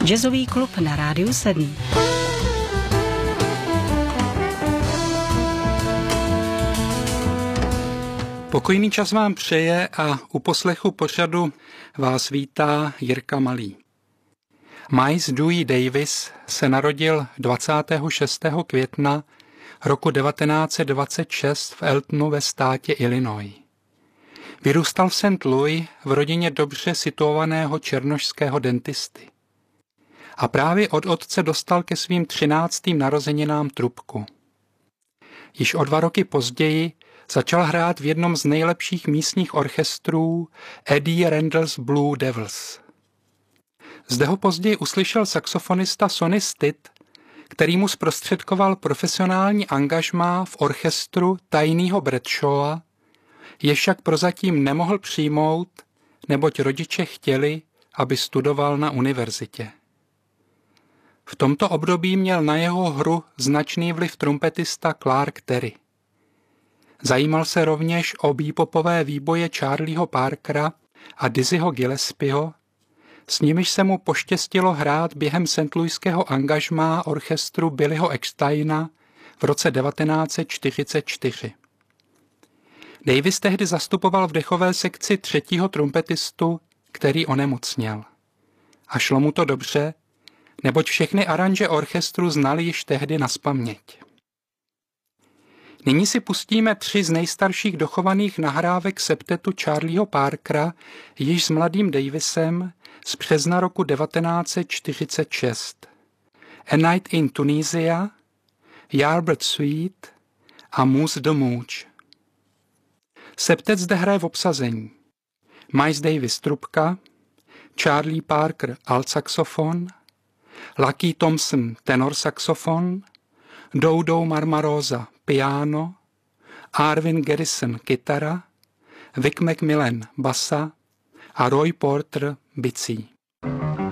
Jazzový klub na Rádiu 7. Pokojný čas vám přeje a u poslechu pořadu vás vítá Jirka Malý. Miles Dewey Davis se narodil 26. května roku 1926 v Eltonu ve státě Illinois. Vyrůstal v St. Louis v rodině dobře situovaného černošského dentisty. A právě od otce dostal ke svým 13. narozeninám trubku. Již o 2 roky později začal hrát v jednom z nejlepších místních orchestrů Eddie Randall's Blue Devils. Zde ho později uslyšel saxofonista Sonny Stitt, který mu zprostředkoval profesionální angažmá v orchestru tajného Bradshawa, jež však prozatím nemohl přijmout, neboť rodiče chtěli, aby studoval na univerzitě. V tomto období měl na jeho hru značný vliv trumpetista Clark Terry. Zajímal se rovněž o bebopové výboje Charlieho Parkera a Dizzyho Gillespieho, s nimiž se mu poštěstilo hrát během St. Louiského angažmá orchestru Billyho Ecksteina v roce 1944. Davis tehdy zastupoval v dechové sekci 3. trumpetistu, který onemocněl. A šlo mu to dobře, neboť všechny aranže orchestru znali již tehdy nazpaměť. Nyní si pustíme 3 z nejstarších dochovaných nahrávek septetu Charlieho Parkera již s mladým Davisem z března roku 1946. A Night in Tunisia, Yardbird Suite a Moose the Mooch. Septet zde hraje v obsazení Miles Davis trubka, Charlie Parker altsaxofon, Lucky Thompson tenor saxofon, Dodo Marmarosa piano, Arvin Garrison kytara, Vic McMillan basa a Roy Porter bicí.